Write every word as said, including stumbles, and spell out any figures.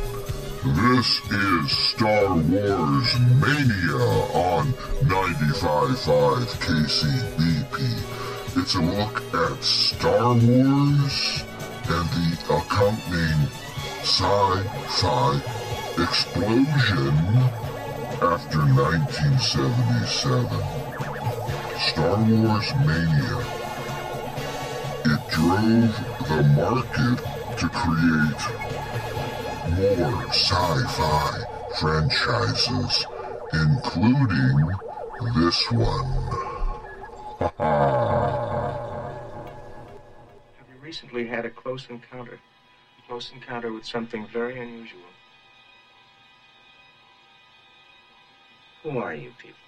This is Star Wars Mania on ninety-five point five K C B P. It's a look at Star Wars and the accompanying sci-fi explosion after nineteen seventy-seven. Star Wars Mania. It drove the market to create more sci-fi franchises, including this one. Have you recently had a close encounter? A close encounter with something very unusual? Who are you people?